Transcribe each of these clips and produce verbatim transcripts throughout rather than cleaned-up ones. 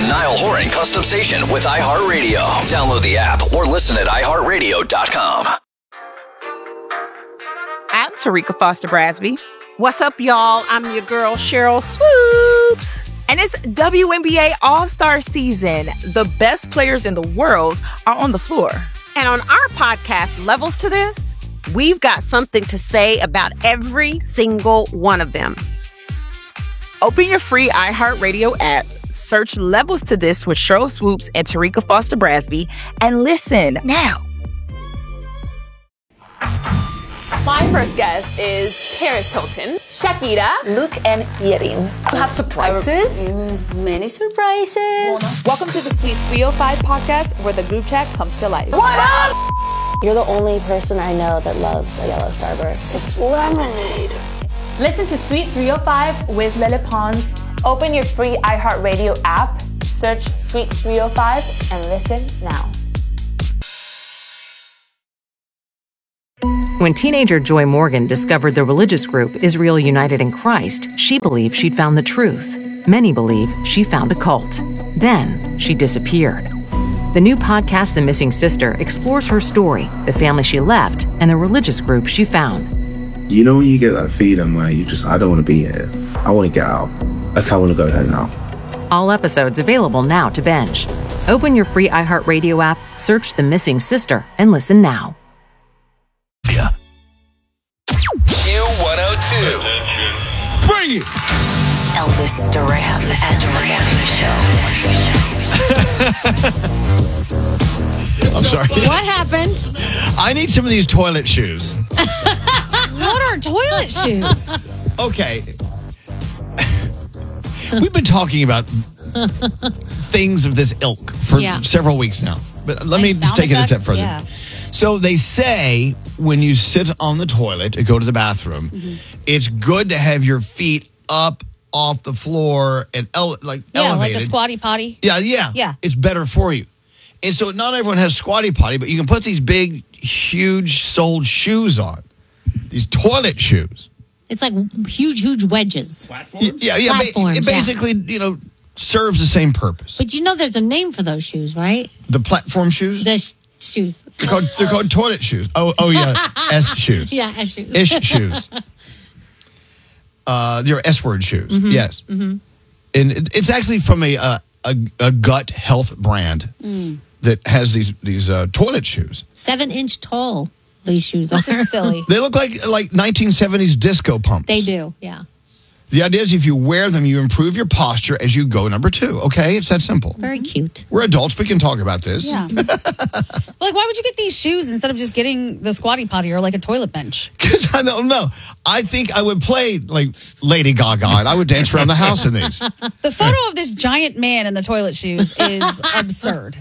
Niall Horan Custom Station with iHeartRadio. Download the app or listen at i heart radio dot com. I'm Tarika Foster Brasby. What's up, y'all? I'm your girl, Cheryl Swoops. And it's W N B A All-Star season. The best players in the world are on the floor. And on our podcast, Levels to This, we've got something to say about every single one of them. Open your free iHeartRadio app, search Levels to This with Cheryl Swoops and Tarika Foster Brasby, and listen now. My first guest is Paris Hilton, Shakira, Luke, and Yerin. You have surprises? Many surprises. Welcome to the Sweet three oh five podcast, where the group chat comes to life. What up? You're the only person I know that loves a yellow starburst. It's lemonade. Listen to Sweet three oh five with Lily Pons. Open your free iHeartRadio app, search Sweet three oh five, and listen now. When teenager Joy Morgan discovered the religious group Israel United in Christ, she believed she'd found the truth. Many believe she found a cult. Then she disappeared. The new podcast, The Missing Sister, explores her story, the family she left, and the religious group she found. You know when you get that feeling where you just, I don't want to be here. I want to get out. Like, I want to go home now. All episodes available now to binge. Open your free iHeartRadio app, search The Missing Sister, and listen now. Yeah. Q one oh two. Bring it! Elvis Duran and the Morning Show. I'm sorry. What happened? I need some of these toilet shoes. What are toilet shoes? Okay. We've been talking about things of this ilk for Yeah. several weeks now. But let Like me just sound take it a effects? step further. Yeah. So they say when you sit on the toilet and go to the bathroom, Mm-hmm. it's good to have your feet up off the floor and ele- like Yeah, elevated. like a squatty potty. Yeah, yeah. Yeah. It's better for you. And so not everyone has squatty potty, but you can put these big, huge soled shoes on. These toilet shoes. It's like huge, huge wedges. Y- Yeah, yeah. ba- Platforms, it yeah. basically, you know, serves the same purpose. But you know there's a name for those shoes, right? The platform shoes? The sh- shoes. They're called, they're called toilet shoes. Oh, oh yeah. S shoes. Yeah, S shoes. Ish shoes. Uh, they're S-word shoes. Mm-hmm. Yes. Mm-hmm. And it, it's actually from a, uh, a a gut health brand Mm. that has these these uh, toilet shoes. Seven inch tall, these shoes are. This is silly. They look like like nineteen seventies disco pumps. They do, yeah. The idea is if you wear them, you improve your posture as you go number two. Okay? It's that simple. Very cute. We're adults. We can talk about this. Yeah. Like, why would you get these shoes instead of just getting the squatty potty or like a toilet bench? Because I don't know. I think I would play like Lady Gaga and I would dance around the house in these. The photo of this giant man in the toilet shoes is absurd.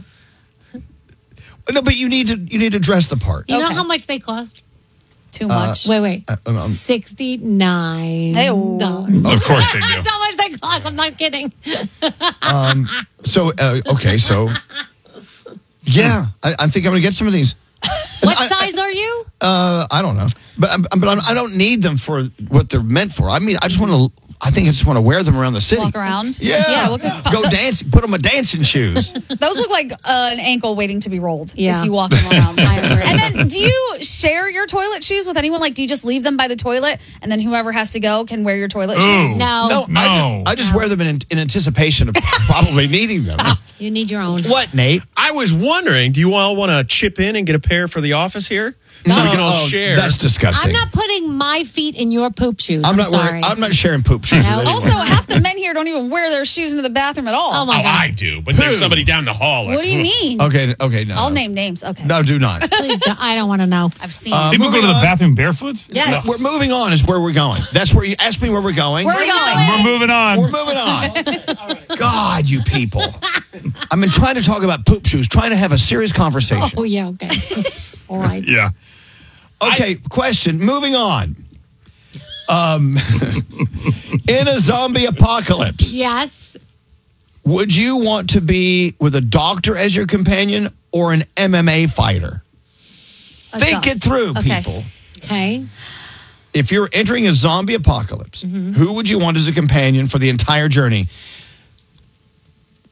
No, but you need to you need to dress the part. You know Okay. how much they cost? Too much. Wait, wait. Uh, um, um, sixty-nine Ew. dollars. Of course they do. That's how much they cost. I'm not kidding. Um, so uh, okay, so yeah, I, I think I'm gonna get some of these. What I- size are you? Uh, I don't know, but I'm- but I'm, I don't need them for what they're meant for. I mean, I just want to. I think I just want to wear them around the city. Walk around. Yeah, Yeah. Look at, go dance. Put on my dancing shoes. those look like uh, an ankle waiting to be rolled. Yeah. If you walk them around. I agree. And then, do you share your toilet shoes with anyone? Like, do you just leave them by the toilet, and then whoever has to go can wear your toilet shoes? No. No, I, ju- I just wear them in, in anticipation of probably needing them. You need your own. What, Nate? I was wondering, do you all want to chip in and get a pair for the office here? So we can all Oh, share. That's disgusting. I'm not putting my feet in your poop shoes. I'm I'm, not sorry. wearing, I'm not sharing poop shoes. No. with anyone. Also, half the men here don't even wear their shoes into the bathroom at all. Oh, my oh, God. I do, but there's somebody down the hall. Like, What do you mean? Okay, okay, no. I'll no. name names. Okay. No, do not. Please don't. I don't want to know. I've seen. Uh, it. People go to moving the on. bathroom barefoot? Yes. We're moving on is where we're going. That's where you ask me where we're going. Where are we going? We're moving on. We're moving on. God, you people. I've been trying to talk about poop shoes, trying to have a serious conversation. Oh, yeah, okay. All right. Yeah. Okay, question. Moving on. Um, in a zombie apocalypse, Yes. would you want to be with a doctor as your companion or an M M A fighter? A Think doc- it through, Okay. people. Okay. If you're entering a zombie apocalypse, who would you want as a companion for the entire journey?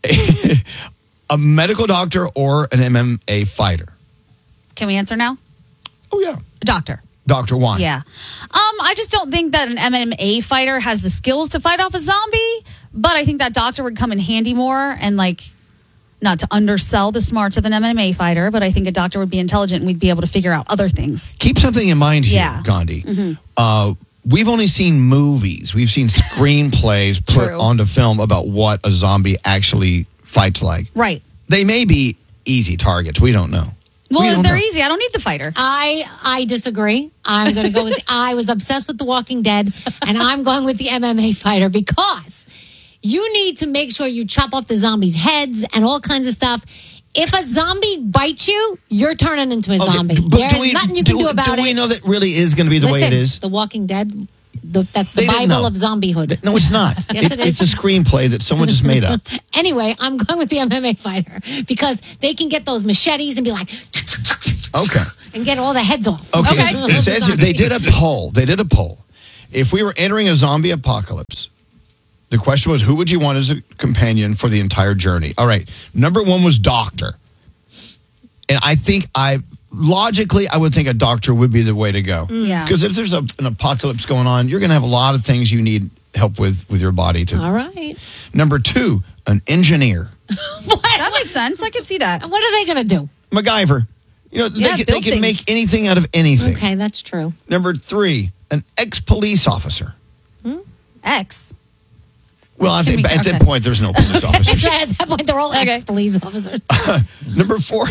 a medical doctor or an M M A fighter? Can we answer now? Oh, yeah. A doctor. Doctor, why? Yeah. Um, I just don't think that an M M A fighter has the skills to fight off a zombie, but I think that doctor would come in handy more and, like, not to undersell the smarts of an M M A fighter, but I think a doctor would be intelligent and we'd be able to figure out other things. Keep something in mind here, Yeah. Gandhi. Mm-hmm. Uh, we've only seen movies. We've seen screenplays put True. onto film about what a zombie actually fights like. Right. They may be easy targets. We don't know. Well, We if don't they're know. easy, I don't need the fighter. I I disagree. I'm going to go with. The, I was obsessed with The Walking Dead, and I'm going with the M M A fighter because you need to make sure you chop off the zombies' heads and all kinds of stuff. If a zombie bites you, you're turning into a Okay, zombie. but There's do we, nothing you can do, do about do it. we know that really is going to be the Listen, way it is? The Walking Dead. The, that's the They didn't Bible know. of zombiehood. No, it's not. Yes, it is. It's a screenplay that someone just made up. Anyway, I'm going with the M M A fighter because they can get those machetes and be like, Okay. and get all the heads off. Okay. Okay. so it says here- they did a poll. They did a poll. If we were entering a zombie apocalypse, the question was, who would you want as a companion for the entire journey? All right. Number one was doctor. And I think I, logically, I would think a doctor would be the way to go. Yeah. Because if there's a, an apocalypse going on, you're going to have a lot of things you need help with, with your body to. All right. Number two, an engineer. That makes sense. I can see that. What are they going to do? MacGyver. You know, Yeah, they, can, they build can things. make anything out of anything. Okay, that's true. Number three, an ex-police officer. X. Well, I Can think we- at that okay. point, there's no police officers. At that point, they're all Okay. ex-police officers. Number four,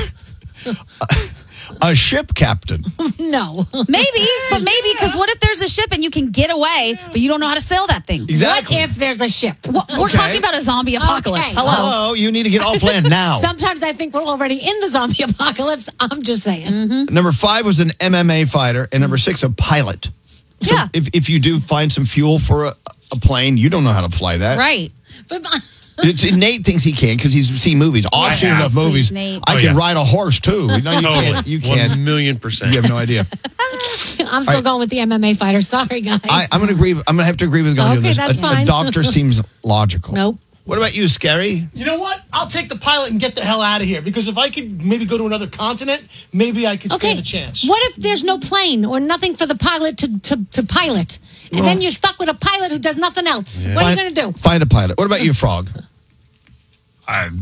a ship captain. No. Maybe, but maybe because what if there's a ship and you can get away, but you don't know how to sail that thing? Exactly. What if there's a ship? Well, We're Okay. talking about a zombie apocalypse. Okay. Hello. Hello, you need to get off land now. Sometimes I think we're already in the zombie apocalypse. I'm just saying. Number five was an M M A fighter, and number six, a pilot. So Yeah. if, if you do find some fuel for a, a plane, you don't know how to fly that. Right. But It's, Nate thinks he can because he's seen movies. Oh, I've seen have. enough movies. Please, Nate. I Oh, can yeah. ride a horse too. No, you can't. You can't. One million percent. You have no idea. I'm still going with the M M A fighter. Sorry, guys. I, I'm going to agree. I'm going to have to agree with Gandhi on Okay, this. that's a, fine. a doctor seems logical. Nope. What about you, Scary? You know what? I'll take the pilot and get the hell out of here because if I could maybe go to another continent, maybe I could Okay. stand a chance. What if there's no plane or nothing for the pilot to, to, to pilot? And then you're stuck with a pilot who does nothing else. What are you going to do? Find a pilot. What about you, Frog? I,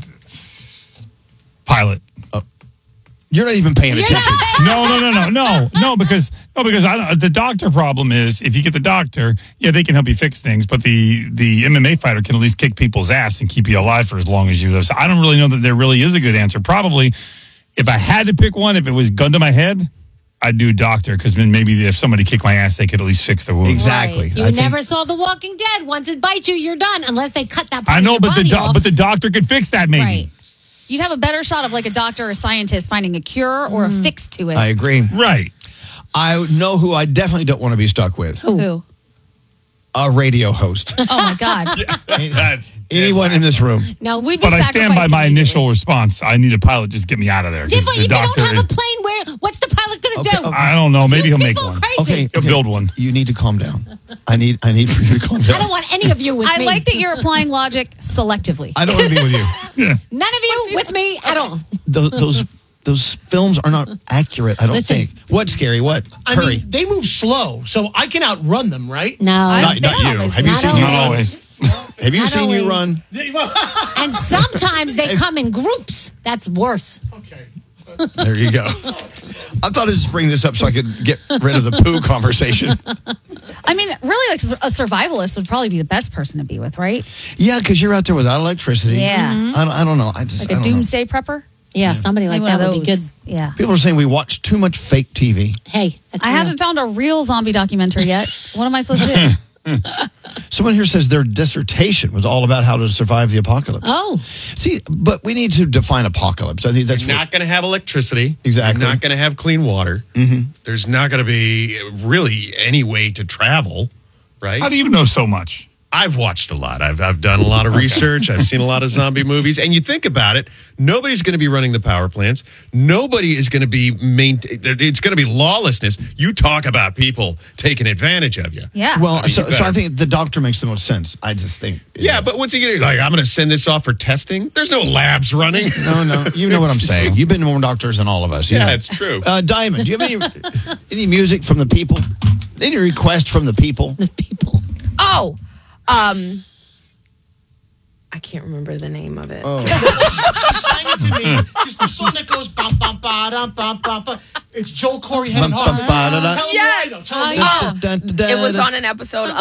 pilot. You're not even paying You're attention. No, no, no, no, no, no. Because no, because I, the doctor problem is if you get the doctor, yeah, they can help you fix things, but the the M M A fighter can at least kick people's ass and keep you alive for as long as you live. So I don't really know that there really is a good answer. Probably, if I had to pick one, if it was gun to my head, I'd do doctor because then maybe if somebody kicked my ass, they could at least fix the wound. Exactly. You I think- never saw The Walking Dead. Once it bites you, you're done. Unless they cut that part I know, of your but the body do- off. but the doctor could fix that maybe. Right. You'd have a better shot of like a doctor or a scientist finding a cure or a fix to it. I agree. Right. I know who I definitely don't want to be stuck with. Who? A radio host. Oh my God. That's Anyone in this room. No, We'd be But I stand by sacrificed my immediately. initial response. I need a pilot. Just get me out of there. Yeah, 'cause but the if you don't doctor- have a plane, where? What's the pilot going to Okay, do? okay. I don't know. Maybe You he'll make people one. are crazy. Okay, He'll okay. build one. You need to calm down. I need I need for you to calm down. I don't want any of you with I me. like that you're applying logic selectively. I don't want to be with you. None of you with me at all. Those those, those films are not accurate, I don't Listen. think. What, Scary? What? I Hurry. mean, they move slow, so I can outrun them, right? No. not they not don't you. always Have you Not seen you Not run? always. Have you Not seen you run? always. And sometimes they come in groups. That's worse. Okay. There you go. I thought I'd just bring this up so I could get rid of the poo conversation. I mean, really, like a survivalist would probably be the best person to be with, right? Yeah, because you're out there without electricity. Yeah. I, don't, I don't know. I just Like I a don't know. doomsday prepper. Yeah, somebody like Maybe one that of would be good. those. Yeah. People are saying we watch too much fake T V. Hey, that's I real. haven't found a real zombie documentary yet. What am I supposed to do? Someone here says their dissertation was all about how to survive the apocalypse. Oh. See, but we need to define apocalypse. I think that's You're not going to have electricity. Exactly. You're not going to have clean water. Mm-hmm. There's not going to be really any way to travel, right? How do you know so much? I've watched a lot. I've I've done a lot of research. I've seen a lot of zombie movies. And you think about it, nobody's going to be running the power plants. Nobody is going to be maintain. It's going to be lawlessness. You talk about people taking advantage of you. Yeah. Well, I mean, so, you so I better- think the doctor makes the most sense. I just think. Yeah, but once you get like, I'm going to send this off for testing. There's no labs running. No, no. You know what I'm saying. You've been more doctors than all of us. You Yeah, know. it's true. Uh, Diamond, do you have any any music from the people? Any request from the people? The people. Oh, um, I can't remember the name of it. Oh. She sang it to me. Just the song that goes bum bum ba dum bum bum bum. It's Joel Corey Head and Heart. Bum, bum, ba, da, da. Tell him Yes. why, though. Tell him Oh, why. It was on an episode